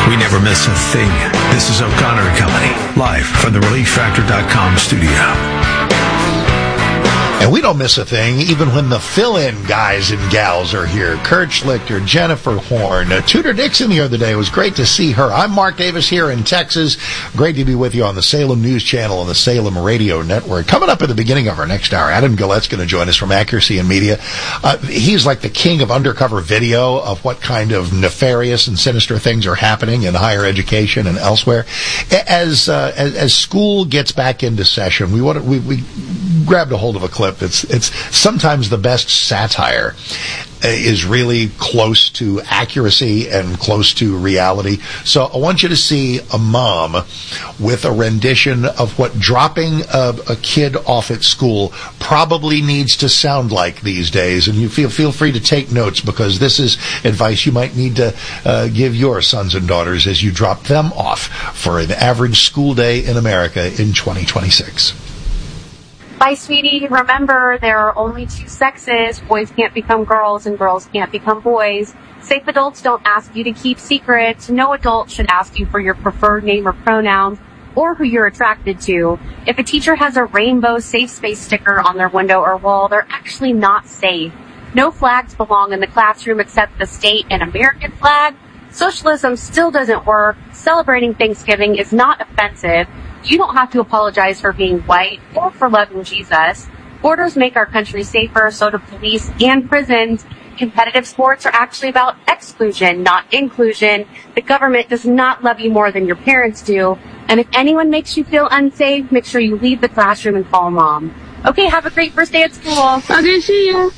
We never miss a thing. This is O'Connor and Company, live from the ReliefFactor.com studio. And we don't miss a thing, even when the fill-in guys and gals are here. Kurt Schlichter, Jennifer Horn, Tudor Dixon the other day. It was great to see her. I'm Mark Davis here in Texas. Great to be with you on the Salem News Channel and the Salem Radio Network. Coming up at the beginning of our next hour, Adam Gillette's going to join us from Accuracy in Media. He's like the king of undercover video of what kind of nefarious and sinister things are happening in higher education and elsewhere. As school gets back into session, we grabbed a hold of a clip. It's sometimes the best satire is really close to accuracy and close to reality. So I want you to see a mom with a rendition of what dropping a kid off at school probably needs to sound like these days. And you feel free to take notes, because this is advice you might need to give your sons and daughters as you drop them off for an average school day in America in 2026. Bye, sweetie. Remember, there are only two sexes. Boys can't become girls and girls can't become boys. Safe adults don't ask you to keep secrets. No adult should ask you for your preferred name or pronouns or who you're attracted to. If a teacher has a rainbow safe space sticker on their window or wall, they're actually not safe. No flags belong in the classroom except the state and American flag. Socialism still doesn't work. Celebrating Thanksgiving is not offensive. You don't have to apologize for being white or for loving Jesus. Borders make our country safer, so do police and prisons. Competitive sports are actually about exclusion, not inclusion. The government does not love you more than your parents do. And if anyone makes you feel unsafe, make sure you leave the classroom and call mom. Okay, have a great first day at school. Okay, see you.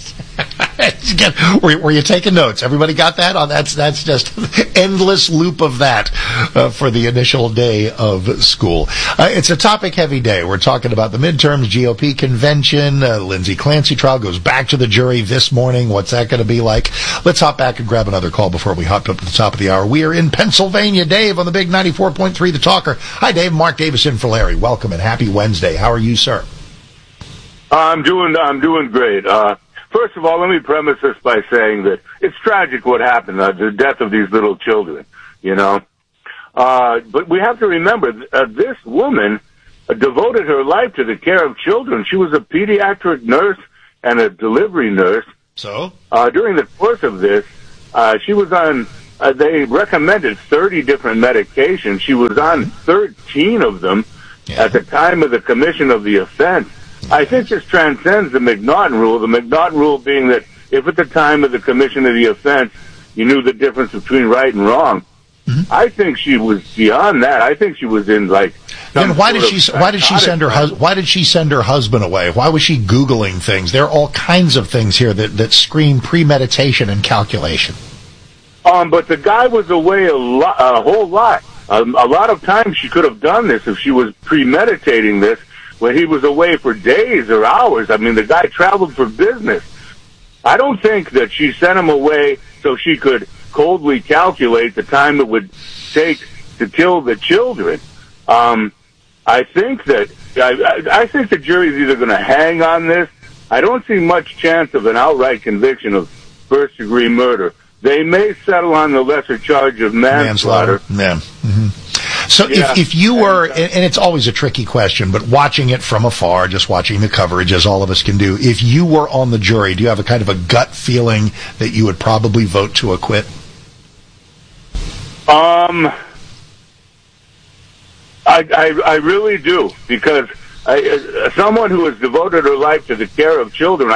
Were you taking notes? Everybody got that? Oh, that's just endless loop of that for the initial day of school. It's a topic-heavy day. We're talking about the midterms, GOP convention. Lindsay Clancy trial goes back to the jury this morning. What's that going to be like? Let's hop back and grab another call before we hop up to the top of the hour. We are in Pennsylvania. Dave on the big 94.3 The Talker. Hi, Dave. Mark Davis in for Larry. Welcome and happy Wednesday. How are you, sir? I'm doing great. First of all, let me premise this by saying that it's tragic what happened, the death of these little children, you know. But we have to remember, this woman devoted her life to the care of children. She was a pediatric nurse and a delivery nurse. So? During the course of this, she was on, they recommended 30 different medications. She was on 13 of them at the time of the commission of the offense. I think this transcends the McNaughton rule, the McNaughton rule being that if at the time of the commission of the offense you knew the difference between right and wrong. Mm-hmm. I think she was beyond that. I think she was in like. Then why did she send her husband away? Why was she Googling things? There are all kinds of things here that scream premeditation and calculation. But the guy was away a whole lot. A lot of times she could have done this if she was premeditating this. When he was away for days or hours. I mean, the guy traveled for business. I don't think that she sent him away so she could coldly calculate the time it would take to kill the children. I think that I think the jury's either going to hang on this. I don't see much chance of an outright conviction of first-degree murder. They may settle on the lesser charge of manslaughter. Yeah. Mm-hmm. So if you were, and it's always a tricky question, but watching it from afar, just watching the coverage, as all of us can do, if you were on the jury, do you have a kind of a gut feeling that you would probably vote to acquit? I really do, because someone who has devoted her life to the care of children,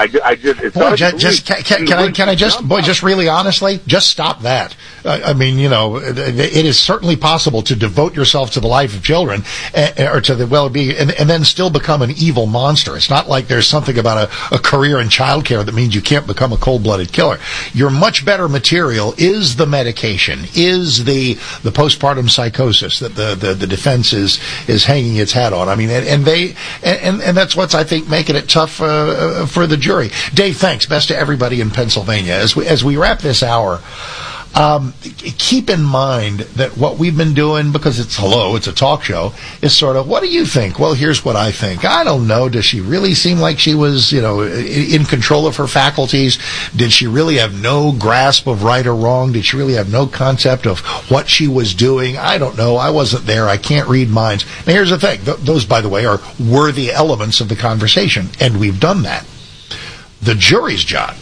just really honestly, just stop that. I mean, you know, it is certainly possible to devote yourself to the life of children or to the well-being and then still become an evil monster. It's not like there's something about a career in childcare that means you can't become a cold-blooded killer. Your much better material is the medication, is the postpartum psychosis that the defense is hanging its hat on. I mean, and that's what's, I think, making it tough for the jury. Dave, thanks. Best to everybody in Pennsylvania. As we wrap this hour, keep in mind that what we've been doing, because it's a talk show, is sort of, what do you think? Well, here's what I think. I don't know. Does she really seem like she was, in control of her faculties? Did she really have no grasp of right or wrong? Did she really have no concept of what she was doing? I don't know. I wasn't there. I can't read minds. Now, here's the thing. Those, by the way, are worthy elements of the conversation, and we've done that. The jury's job,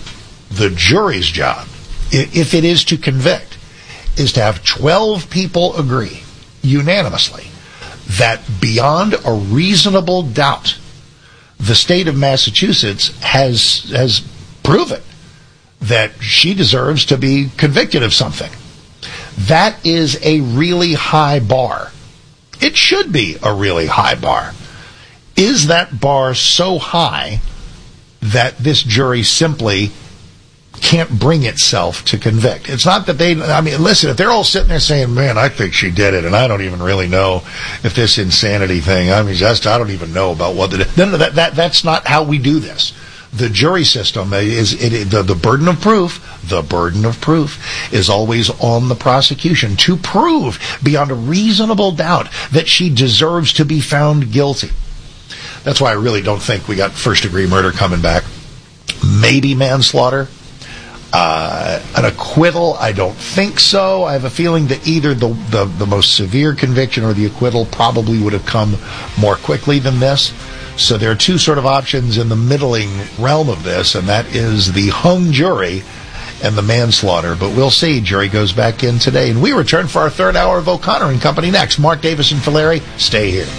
if it is to convict, is to have 12 people agree unanimously that beyond a reasonable doubt, the state of Massachusetts has proven that she deserves to be convicted of something. That is a really high bar. It should be a really high bar. Is that bar so high that this jury simply can't bring itself to convict? It's not that listen, if they're all sitting there saying, man, I think she did it, and I don't even really know if this insanity thing, I don't even know about what that's not how we do this. The jury system is the burden of proof. The burden of proof is always on the prosecution to prove beyond a reasonable doubt that she deserves to be found guilty. That's why I really don't think we got first-degree murder coming back. Maybe manslaughter. An acquittal, I don't think so. I have a feeling that either the most severe conviction or the acquittal probably would have come more quickly than this. So there are two sort of options in the middling realm of this, and that is the hung jury and the manslaughter. But we'll see. Jury goes back in today. And we return for our third hour of O'Connor and Company next. Mark Davis and Fileri, stay here.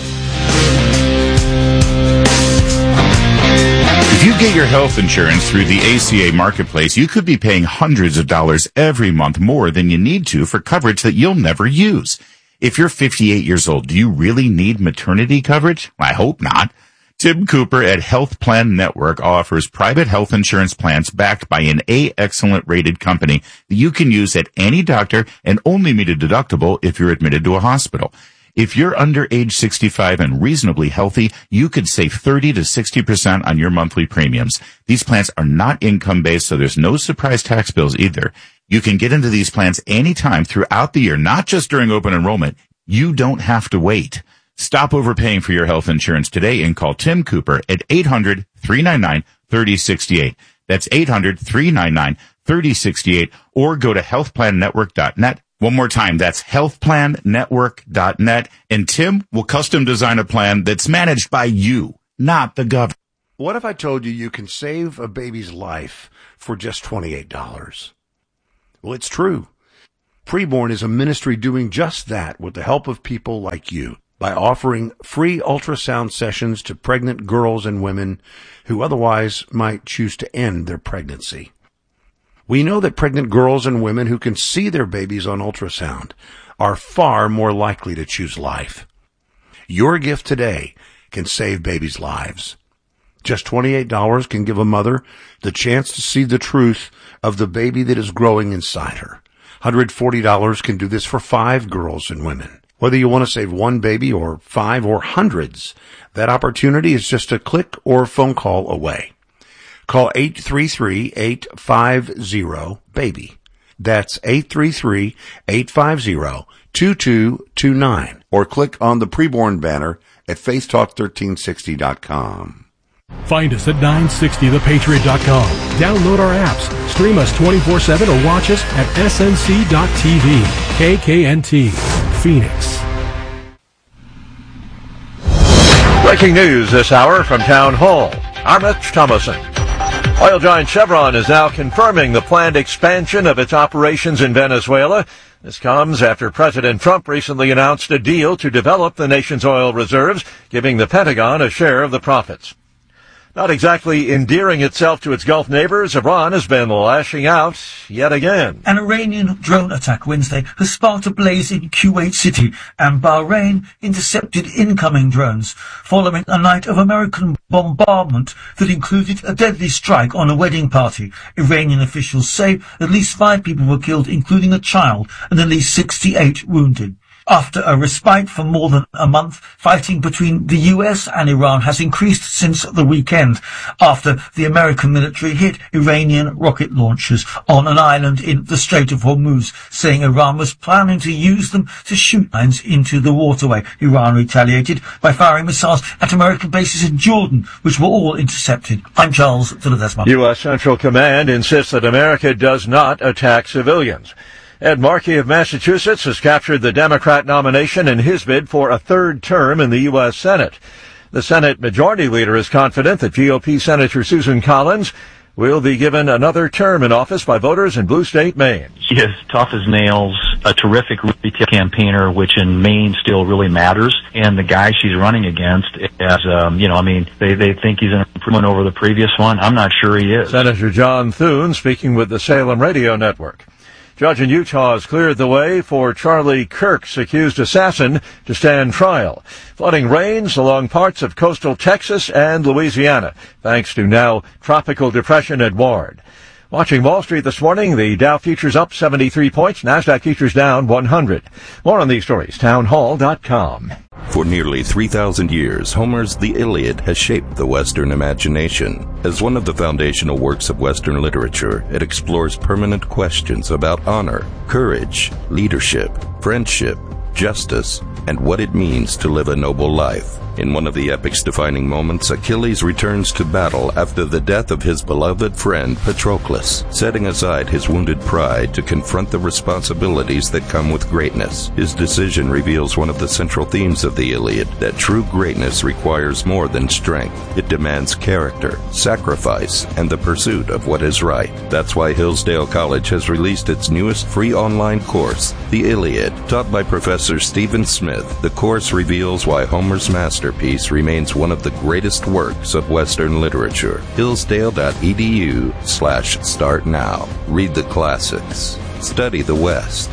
If you get your health insurance through the ACA Marketplace, you could be paying hundreds of dollars every month more than you need to for coverage that you'll never use. If you're 58 years old, do you really need maternity coverage? I hope not. Tim Cooper at Health Plan Network offers private health insurance plans backed by an A-Excellent rated company that you can use at any doctor and only meet a deductible if you're admitted to a hospital. If you're under age 65 and reasonably healthy, you could save 30 to 60% on your monthly premiums. These plans are not income-based, so there's no surprise tax bills either. You can get into these plans anytime throughout the year, not just during open enrollment. You don't have to wait. Stop overpaying for your health insurance today and call Tim Cooper at 800-399-3068. That's 800-399-3068, or go to healthplannetwork.net. One more time, that's healthplannetwork.net, and Tim will custom design a plan that's managed by you, not the government. What if I told you can save a baby's life for just $28? Well, it's true. Preborn is a ministry doing just that with the help of people like you by offering free ultrasound sessions to pregnant girls and women who otherwise might choose to end their pregnancy. We know that pregnant girls and women who can see their babies on ultrasound are far more likely to choose life. Your gift today can save babies' lives. Just $28 can give a mother the chance to see the truth of the baby that is growing inside her. $140 can do this for 5 girls and women. Whether you want to save one baby or 5 or hundreds, that opportunity is just a click or phone call away. Call 833-850-BABY. That's 833-850-2229. Or click on the Preborn banner at faithtalk1360.com. Find us at 960thepatriot.com. Download our apps, stream us 24/7, or watch us at snc.tv. KKNT, Phoenix. Breaking news this hour from Town Hall. I'm Rich Thomason. Oil giant Chevron is now confirming the planned expansion of its operations in Venezuela. This comes after President Trump recently announced a deal to develop the nation's oil reserves, giving the Pentagon a share of the profits. Not exactly endearing itself to its Gulf neighbors, Iran has been lashing out yet again. An Iranian drone attack Wednesday has sparked a blaze in Kuwait City, and Bahrain intercepted incoming drones following a night of American bombardment that included a deadly strike on a wedding party. Iranian officials say at least 5 people were killed, including a child, and at least 68 wounded. After a respite for more than a month, fighting between the US and Iran has increased since the weekend after the American military hit Iranian rocket launchers on an island in the Strait of Hormuz, saying Iran was planning to use them to shoot mines into the waterway. Iran retaliated by firing missiles at American bases in Jordan, which were all intercepted. I'm Charles de Ledesma. U.S. Central Command insists that America does not attack civilians. Ed Markey of Massachusetts has captured the Democrat nomination in his bid for a third term in the U.S. Senate. The Senate Majority Leader is confident that GOP Senator Susan Collins will be given another term in office by voters in Blue State, Maine. She is tough as nails, a terrific retail campaigner, which in Maine still really matters. And the guy she's running against, they think he's an improvement over the previous one. I'm not sure he is. Senator John Thune speaking with the Salem Radio Network. Judge in Utah has cleared the way for Charlie Kirk's accused assassin to stand trial. Flooding rains along parts of coastal Texas and Louisiana, thanks to now Tropical Depression Edward. Watching Wall Street this morning, the Dow futures up 73 points, NASDAQ futures down 100. More on these stories, townhall.com. For nearly 3,000 years, Homer's The Iliad has shaped the Western imagination. As one of the foundational works of Western literature, it explores permanent questions about honor, courage, leadership, friendship, justice, and what it means to live a noble life. In one of the epic's defining moments, Achilles returns to battle after the death of his beloved friend Patroclus, setting aside his wounded pride to confront the responsibilities that come with greatness. His decision reveals one of the central themes of the Iliad, that true greatness requires more than strength. It demands character, sacrifice, and the pursuit of what is right. That's why Hillsdale College has released its newest free online course, The Iliad. Taught by Professor Stephen Smith, the course reveals why Homer's masterpiece remains one of the greatest works of Western literature. Hillsdale.edu/start now. Read the classics. Study the West.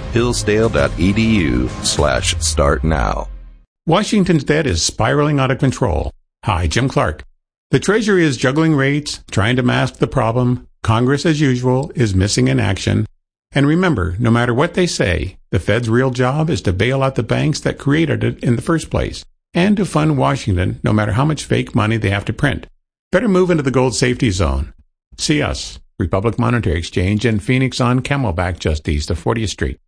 Hillsdale.edu/start now. Washington's debt is spiraling out of control. Hi, Jim Clark. The Treasury is juggling rates, trying to mask the problem. Congress, as usual, is missing in action. And remember, no matter what they say, the Fed's real job is to bail out the banks that created it in the first place, and to fund Washington no matter how much fake money they have to print. Better move into the gold safety zone. See us, Republic Monetary Exchange in Phoenix on Camelback just east of 40th Street.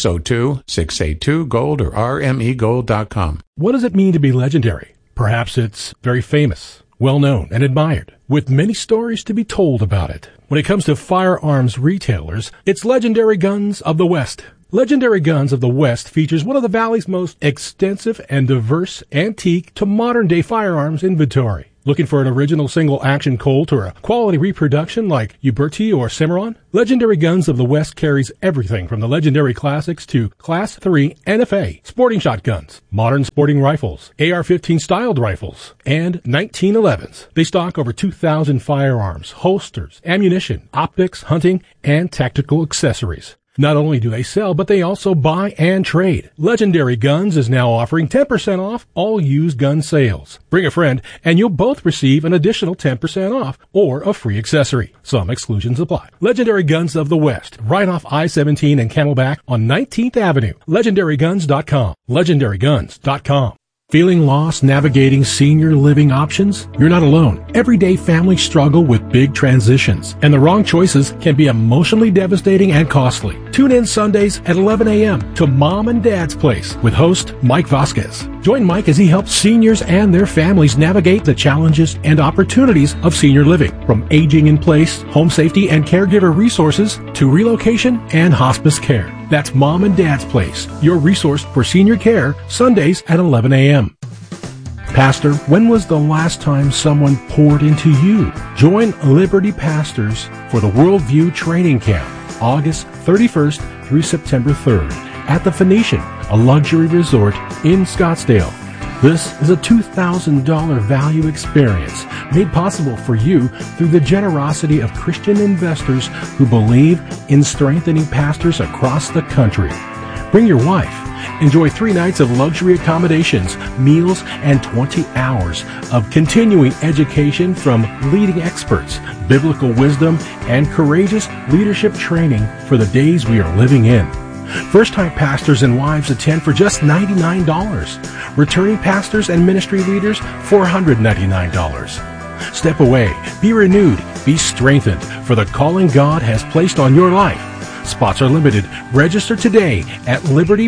602-682-GOLD or rmegold.com. What does it mean to be legendary? Perhaps it's very famous, well-known, and admired, with many stories to be told about it. When it comes to firearms retailers, it's Legendary Guns of the West. Legendary Guns of the West features one of the Valley's most extensive and diverse antique to modern-day firearms inventory. Looking for an original single-action Colt or a quality reproduction like Uberti or Cimarron? Legendary Guns of the West carries everything from the legendary classics to Class 3 NFA, sporting shotguns, modern sporting rifles, AR-15 styled rifles, and 1911s. They stock over 2,000 firearms, holsters, ammunition, optics, hunting, and tactical accessories. Not only do they sell, but they also buy and trade. Legendary Guns is now offering 10% off all used gun sales. Bring a friend, and you'll both receive an additional 10% off or a free accessory. Some exclusions apply. Legendary Guns of the West, right off I-17 and Camelback on 19th Avenue. LegendaryGuns.com. LegendaryGuns.com. Feeling lost navigating senior living options? You're not alone. Everyday families struggle with big transitions, and the wrong choices can be emotionally devastating and costly. Tune in Sundays at 11 a.m. to Mom and Dad's Place with host Mike Vasquez. Join Mike as he helps seniors and their families navigate the challenges and opportunities of senior living, from aging in place, home safety and caregiver resources, to relocation and hospice care. That's Mom and Dad's Place, your resource for senior care, Sundays at 11 a.m. Pastor, when was the last time someone poured into you? Join Liberty Pastors for the Worldview Training Camp, August 31st through September 3rd at the Phoenician, a luxury resort in Scottsdale. This is a $2,000 value experience made possible for you through the generosity of Christian investors who believe in strengthening pastors across the country. Bring your wife. Enjoy 3 nights of luxury accommodations, meals, and 20 hours of continuing education from leading experts, biblical wisdom, and courageous leadership training for the days we are living in. First-time pastors and wives attend for just $99. Returning pastors and ministry leaders, $499. Step away, be renewed, be strengthened for the calling God has placed on your life. Spots are limited. Register today at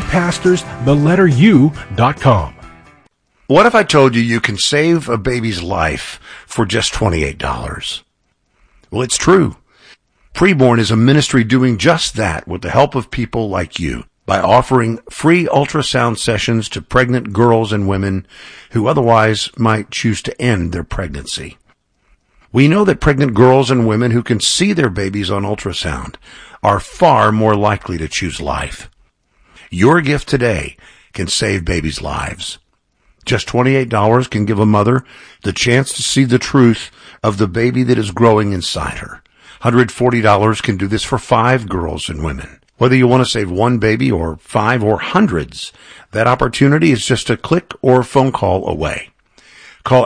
libertypastors.com. What if I told you can save a baby's life for just $28? Well, it's true. Preborn is a ministry doing just that with the help of people like you by offering free ultrasound sessions to pregnant girls and women who otherwise might choose to end their pregnancy. We know that pregnant girls and women who can see their babies on ultrasound are far more likely to choose life. Your gift today can save babies' lives. Just $28 can give a mother the chance to see the truth of the baby that is growing inside her. $140 can do this for 5 girls and women. Whether you want to save one baby or 5 or hundreds, that opportunity is just a click or phone call away. Call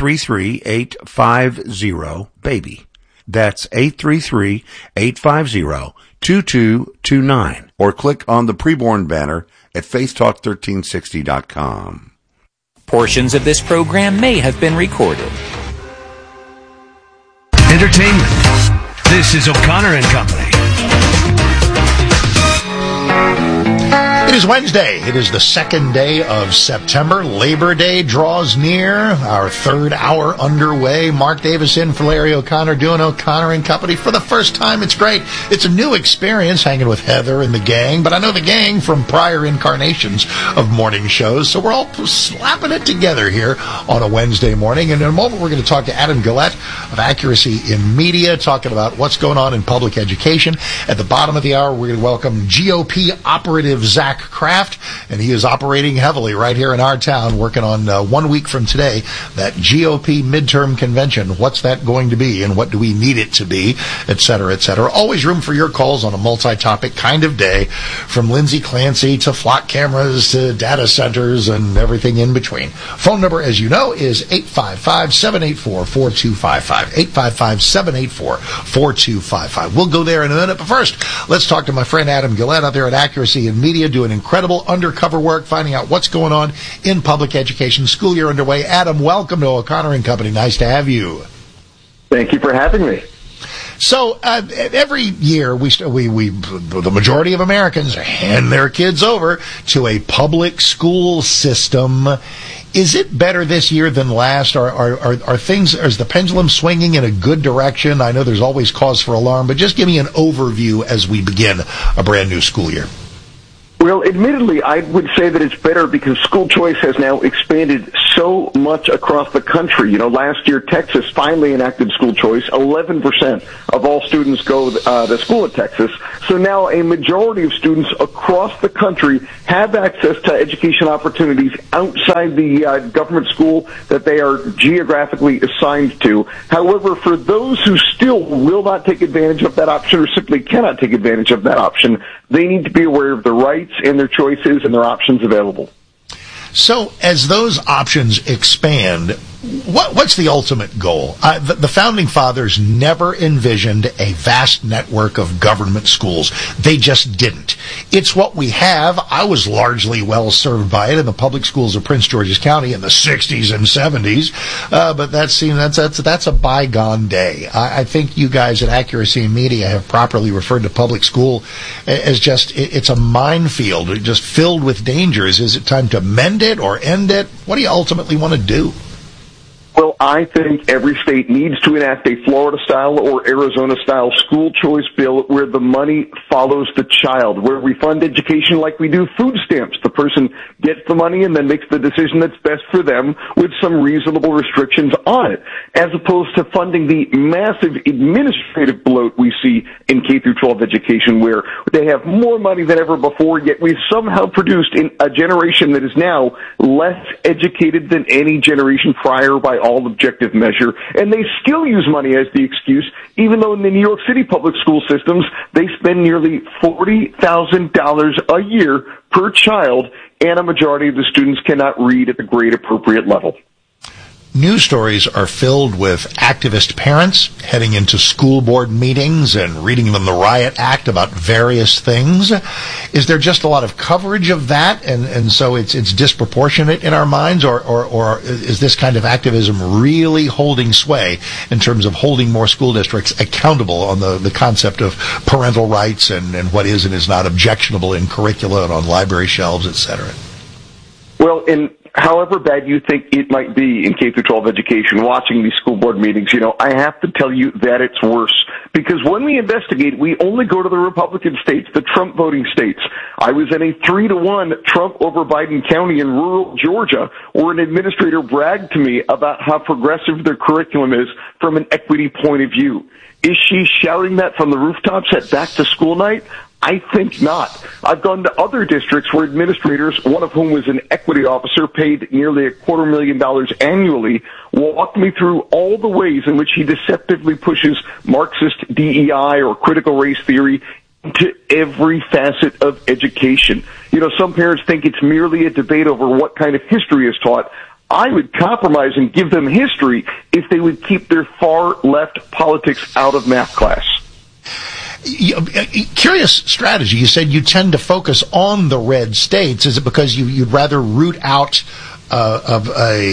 833-850-BABY. That's 833-850-2229. Or click on the Preborn banner at faithtalk1360.com. Portions of this program may have been recorded. Entertainment. This is O'Connor and Company. It is Wednesday. It is the second day of September. Labor Day draws near. Our third hour underway. Mark Davis in for Larry O'Connor, doing O'Connor and Company for the first time. It's great. It's a new experience hanging with Heather and the gang, but I know the gang from prior incarnations of morning shows, so we're all slapping it together here on a Wednesday morning. And in a moment, we're going to talk to Adam Guillette of Accuracy in Media, talking about what's going on in public education. At the bottom of the hour, we're going to welcome GOP operative Zach Kraft, and he is operating heavily right here in our town, working on 1 week from today, that GOP midterm convention. What's that going to be, and what do we need it to be, et cetera, et cetera. Always room for your calls on a multi-topic kind of day, from Lindsay Clancy to flock cameras to data centers and everything in between. Phone number, as you know, is 855-784-4255. 855-784-4255. We'll go there in a minute, but first, let's talk to my friend Adam Guillette out there at Accuracy in Media, doing incredible undercover work, finding out what's going on in public education. School year underway. Adam, welcome to O'Connor and Company. Nice to have you. Thank you for having me. So every year, the majority of Americans hand their kids over to a public school system. Is it better this year than last? Are things, is the pendulum swinging in a good direction? I know there's always cause for alarm, but just give me an overview as we begin a brand new school year. Well, admittedly, I would say that it's better because school choice has now expanded so much across the country. You know, last year, Texas finally enacted school choice. 11% of all students go to school in Texas. So now a majority of students across the country have access to education opportunities outside the government school that they are geographically assigned to. However, for those who still will not take advantage of that option or simply cannot take advantage of that option, they need to be aware of the rights and their choices and their options available. So as those options expand, what's the ultimate goal? The Founding Fathers never envisioned a vast network of government schools. They just didn't. It's what we have. I was largely well served by it in the public schools of Prince George's County in the 60s and 70s, but that's a bygone day. I think you guys at Accuracy in Media have properly referred to public school as it's a minefield, just filled with dangers. Is it time to mend it or end it? What do you ultimately want to do? Well, I think every state needs to enact a Florida-style or Arizona-style school choice bill where the money follows the child, where we fund education like we do food stamps. The person gets the money and then makes the decision that's best for them with some reasonable restrictions on it, as opposed to funding the massive administrative bloat we see in K-12 education, where they have more money than ever before, yet we've somehow produced a generation that is now less educated than any generation prior by all objective measure, and they still use money as the excuse, even though in the New York City public school systems, they spend nearly $40,000 a year per child, and a majority of the students cannot read at the grade appropriate level. news stories are filled with activist parents heading into school board meetings and reading them the Riot Act about various things. Is there just a lot of coverage of that, and so it's disproportionate in our minds, or is this kind of activism really holding sway in terms of holding more school districts accountable on the concept of parental rights and what is and is not objectionable in curricula and on library shelves, etc.? Well, in however bad you think it might be in K-12 education, watching these school board meetings, I have to tell you that it's worse. Because when we investigate, we only go to the Republican states, the Trump voting states. I was in a 3-1 Trump over Biden County in rural Georgia, where an administrator bragged to me about how progressive their curriculum is from an equity point of view. Is she shouting that from the rooftops at back to school night? I think not. I've gone to other districts where administrators, one of whom was an equity officer, paid nearly $250,000 annually, walked me through all the ways in which he deceptively pushes Marxist DEI or critical race theory into every facet of education. Some parents think it's merely a debate over what kind of history is taught. I would compromise and give them history if they would keep their far left politics out of math class. Curious strategy. You said you tend to focus on the red states. Is it because you'd rather root out of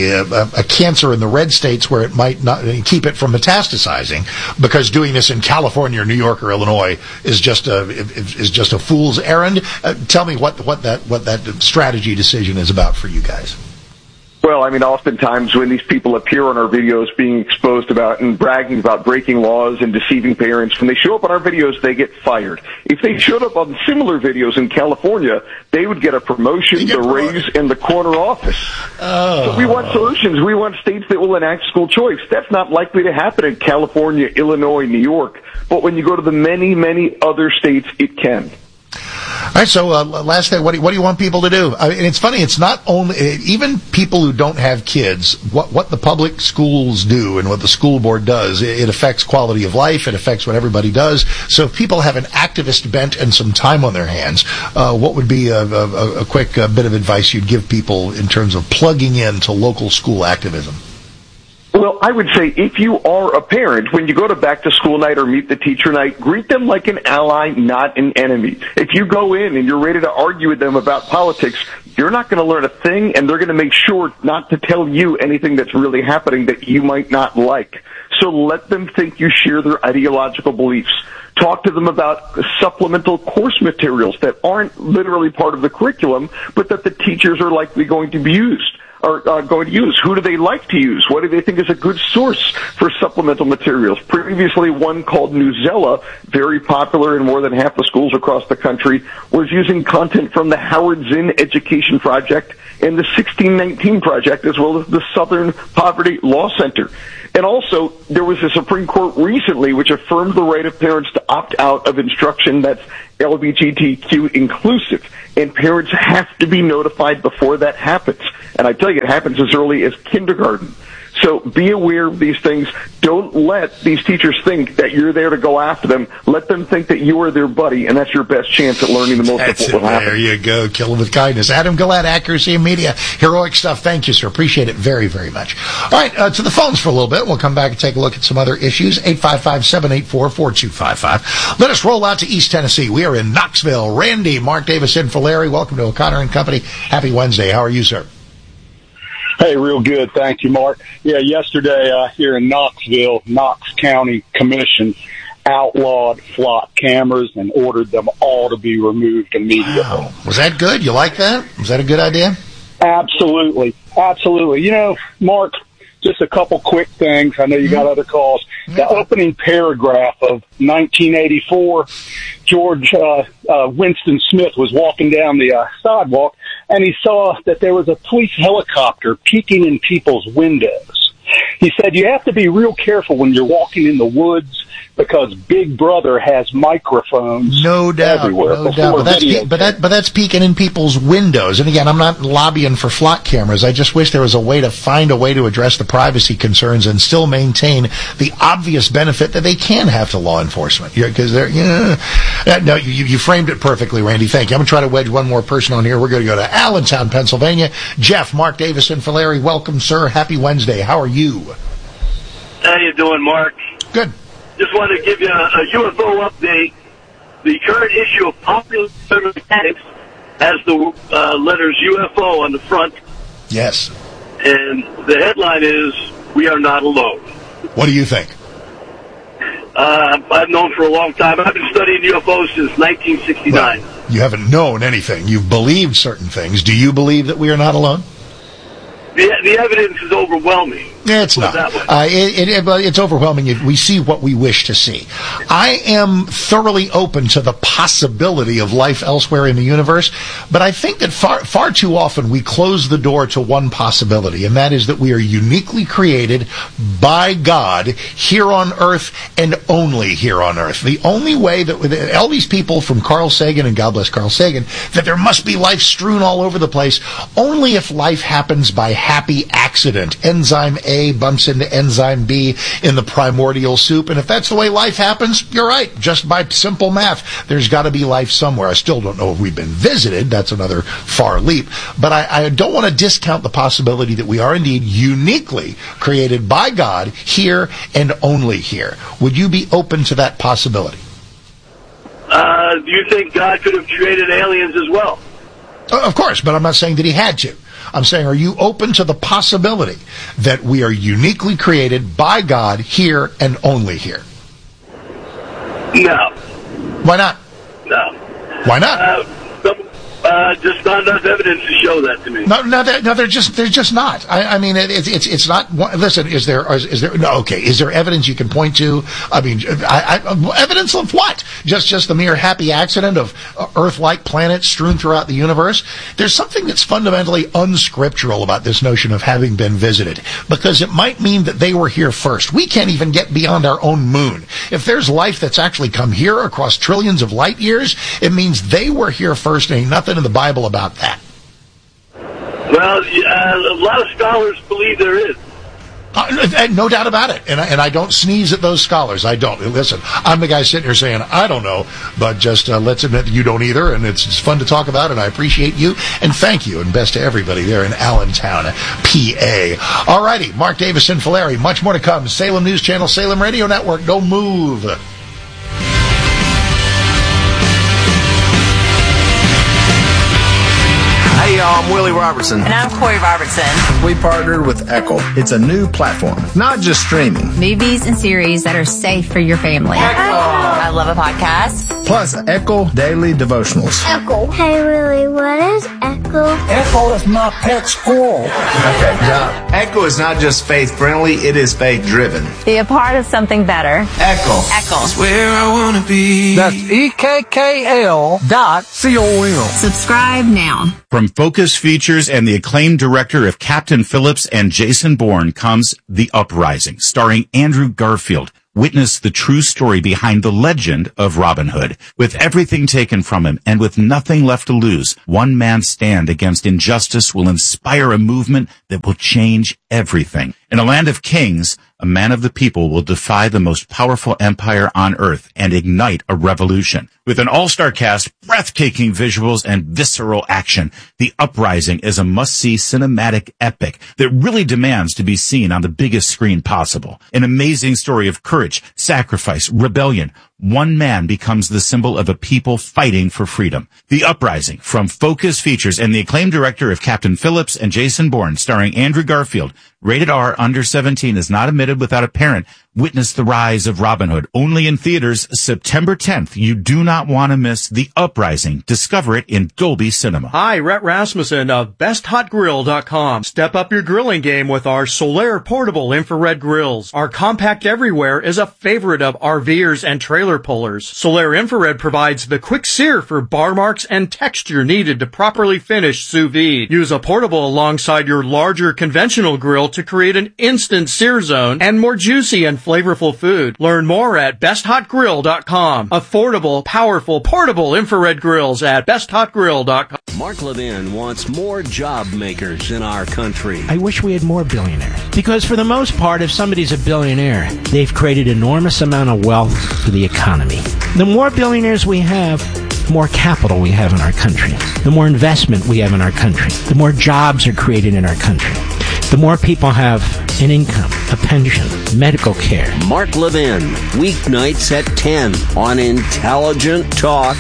a cancer in the red states where it might not keep it from metastasizing? Because doing this in California or New York or Illinois is just a fool's errand. Tell me what that strategy decision is about for you guys. Well, oftentimes when these people appear on our videos being exposed about and bragging about breaking laws and deceiving parents, when they show up on our videos, they get fired. If they showed up on similar videos in California, they would get a promotion, the raise, and the corner office. So we want solutions. We want states that will enact school choice. That's not likely to happen in California, Illinois, New York. But when you go to the many, many other states, it can. All right, so last thing, what do you want people to do? And it's funny, it's not only, even people who don't have kids, what the public schools do and what the school board does, it affects quality of life, it affects what everybody does. So if people have an activist bent and some time on their hands, what would be a quick bit of advice you'd give people in terms of plugging into local school activism? Well, I would say if you are a parent, when you go to back to school night or meet the teacher night, greet them like an ally, not an enemy. If you go in and you're ready to argue with them about politics, you're not going to learn a thing, and they're going to make sure not to tell you anything that's really happening that you might not like. So let them think you share their ideological beliefs. Talk to them about supplemental course materials that aren't literally part of the curriculum, but that the teachers are likely going to be used. Going to use. Who do they like to use? What do they think is a good source for supplemental materials? Previously, one called Newsela, very popular in more than half the schools across the country, was using content from the Howard Zinn Education Project and the 1619 Project, as well as the Southern Poverty Law Center. And also, there was a Supreme Court recently which affirmed the right of parents to opt out of instruction that's LGBTQ inclusive, and parents have to be notified before that happens. And I tell you, it happens as early as kindergarten. So be aware of these things. Don't let these teachers think that you're there to go after them. Let them think that you are their buddy, and that's your best chance at learning the most of what will happen. There you go. Kill them with kindness. Adam Gillette, Accuracy in Media. Heroic stuff. Thank you, sir. Appreciate it very, very much. All right, to the phones for a little bit. We'll come back and take a look at some other issues. 855-784-4255. Let us roll out to East Tennessee. We are in Knoxville. Randy, Mark Davis in for Larry. Welcome to O'Connor & Company. Happy Wednesday. How are you, sir? Hey, real good. Thank you, Mark. Yeah, yesterday here in Knoxville, Knox County Commission outlawed flock cameras and ordered them all to be removed immediately. Wow. Was that good? You like that? Was that a good idea? Absolutely. Absolutely. Mark, just a couple quick things. I know you got other calls. The opening paragraph of 1984, George Winston Smith was walking down the sidewalk, and he saw that there was a police helicopter peeking in people's windows. He said you have to be real careful when you're walking in the woods because Big Brother has microphones everywhere. No doubt. But that's peeking in people's windows. And again, I'm not lobbying for flock cameras. I just wish there was a way to find a way to address the privacy concerns and still maintain the obvious benefit that they can have to law enforcement. Because no, you framed it perfectly, Randy. Thank you. I'm going to try to wedge one more person on here. We're going to go to Allentown, Pennsylvania. Jeff, Mark Davis, and Larry, welcome, sir. Happy Wednesday. How are you? How you doing, Mark? Good. Just want to give you a UFO update. The current issue of Popular Mechanics has the letters UFO on the front. Yes. And the headline is, "We are not alone." What do you think? I've known for a long time. I've been studying UFOs since 1969. Well, you haven't known anything. You've believed certain things. Do you believe that we are not alone? The evidence is overwhelming. It's not. It's overwhelming. We see what we wish to see. I am thoroughly open to the possibility of life elsewhere in the universe, but I think that far too often we close the door to one possibility, and that is that we are uniquely created by God here on Earth and only here on Earth. The only way that all these people from Carl Sagan, and God bless Carl Sagan, that there must be life strewn all over the place, only if life happens by happy accident. Enzyme A bumps into enzyme B in the primordial soup, and if that's the way life happens, you're right. Just by simple math, there's got to be life somewhere. I still don't know if we've been visited. That's another far leap. But I don't want to discount the possibility that we are indeed uniquely created by God here and only here. Would you be open to that possibility? Do you think God could have created aliens as well? Of course, but I'm not saying that he had to. I'm saying, are you open to the possibility that we are uniquely created by God here and only here? No. Why not? No. Why not? Just not enough evidence to show that to me. No, they're just not. I mean, it's not. Listen, is there? No, okay. Is there evidence you can point to? I mean, evidence of what? Just the mere happy accident of Earth-like planets strewn throughout the universe? There's something that's fundamentally unscriptural about this notion of having been visited, because it might mean that they were here first. We can't even get beyond our own moon. If there's life that's actually come here across trillions of light years, it means they were here first, and ain't nothing in the Bible about that. Well, a lot of scholars believe there is. No doubt about it. And I don't sneeze at those scholars. I don't. Listen, I'm the guy sitting here saying, I don't know, but just let's admit that you don't either, and it's fun to talk about, and I appreciate you, and thank you, and best to everybody there in Allentown, PA. All righty, Mark Davis and Falleri. Much more to come. Salem News Channel, Salem Radio Network. Don't move. Hey, y'all, I'm Willie Robertson. And I'm Corey Robertson. We partnered with Echo. It's a new platform, not just streaming. Movies and series that are safe for your family. Echo. I love a podcast. Plus, Echo Daily Devotionals. Echo. Hey, Willie, what is Echo? Echo is my pet squirrel. Okay, now, Echo is not just faith-friendly, it is faith-driven. Be a part of something better. Echo. Echo. That's where I want to be. That's EKKL.com. Subscribe now. From Focus Features and the acclaimed director of Captain Phillips and Jason Bourne comes The Uprising, starring Andrew Garfield. Witness the true story behind the legend of Robin Hood. With everything taken from him and with nothing left to lose, one man's stand against injustice will inspire a movement that will change everything. In a land of kings, a man of the people will defy the most powerful empire on earth and ignite a revolution. With an all-star cast, breathtaking visuals, and visceral action, The Uprising is a must-see cinematic epic that really demands to be seen on the biggest screen possible. An amazing story of courage, sacrifice, rebellion. One man becomes the symbol of a people fighting for freedom. The Uprising, from Focus Features and the acclaimed director of Captain Phillips and Jason Bourne, starring Andrew Garfield. Rated R, under 17, is not admitted without a parent. Witness the rise of Robin Hood, only in theaters September 10th. You do not want to miss The Uprising. Discover it in Dolby Cinema. Hi, Rhett Rasmussen of BestHotGrill.com. Step up your grilling game with our Solaire portable infrared grills. Our compact everywhere is a favorite of RVers and trailer pullers. Solaire infrared provides the quick sear for bar marks and texture needed to properly finish sous vide. Use a portable alongside your larger conventional grill to create an instant sear zone and more juicy and flavorful food. Learn more at BestHotGrill.com. Affordable, powerful, portable infrared grills at BestHotGrill.com. Mark Levin wants more job makers in our country. I wish we had more billionaires. Because for the most part, if somebody's a billionaire, they've created enormous amount of wealth for the economy. The more billionaires we have, the more capital we have in our country. The more investment we have in our country. The more jobs are created in our country. The more people have an income, a pension, medical care. Mark Levin, weeknights at 10 on Intelligent Talk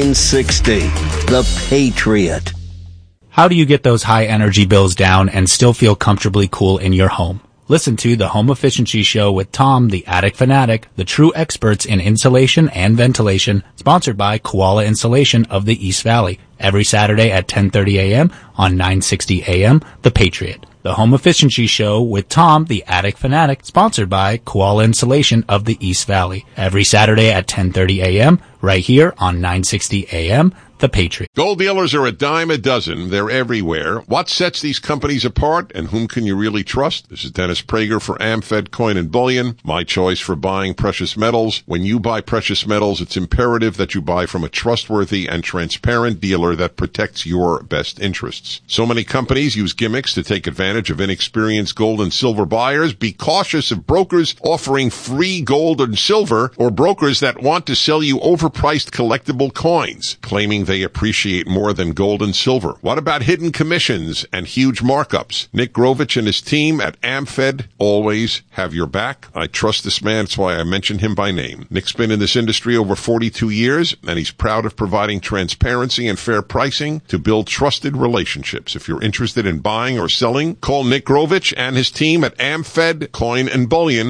960. The Patriot. How do you get those high energy bills down and still feel comfortably cool in your home? Listen to the Home Efficiency Show with Tom, the Attic Fanatic, the true experts in insulation and ventilation, sponsored by Koala Insulation of the East Valley, every Saturday at 10:30 a.m. on 960 a.m. The Patriot. The Home Efficiency Show with Tom, the Attic Fanatic, sponsored by Koala Insulation of the East Valley, every Saturday at 10:30 a.m. right here on 960 a.m. The Patriot. Gold dealers are a dime a dozen. They're everywhere. What sets these companies apart, and whom can you really trust? This is Dennis Prager for AmFed Coin and Bullion, my choice for buying precious metals. When you buy precious metals, it's imperative that you buy from a trustworthy and transparent dealer that protects your best interests. So many companies use gimmicks to take advantage of inexperienced gold and silver buyers. Be cautious of brokers offering free gold and silver, or brokers that want to sell you overpriced collectible coins, claiming they appreciate more than gold and silver. What about hidden commissions and huge markups? Nick Grovich and his team at AmFed always have your back. I trust this man. That's why I mention him by name. Nick's been in this industry over 42 years, and he's proud of providing transparency and fair pricing to build trusted relationships. If you're interested in buying or selling, call Nick Grovich and his team at AmFed Coin and Bullion,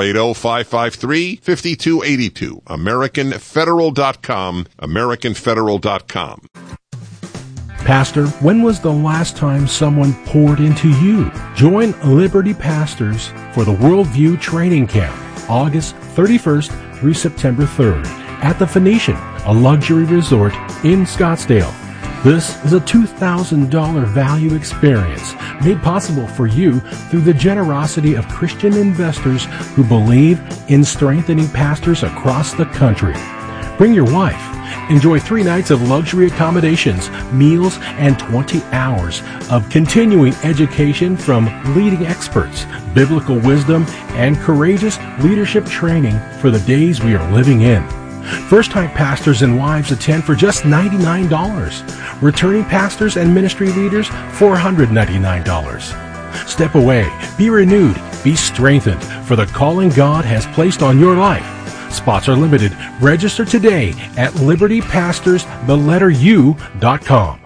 480-553-5282. AmericanFederal.com, AmericanFederal.com. Pastor, when was the last time someone poured into you? Join Liberty Pastors for the Worldview Training Camp, August 31st through September 3rd at the Phoenician, a luxury resort in Scottsdale. This is a $2,000 value experience made possible for you through the generosity of Christian investors who believe in strengthening pastors across the country. Bring your wife. Enjoy 3 nights of luxury accommodations, meals, and 20 hours of continuing education from leading experts, biblical wisdom, and courageous leadership training for the days we are living in. First-time pastors and wives attend for just $99. Returning pastors and ministry leaders, $499. Step away, be renewed, be strengthened for the calling God has placed on your life. Spots are limited. Register today at libertypastorstheletteru.com.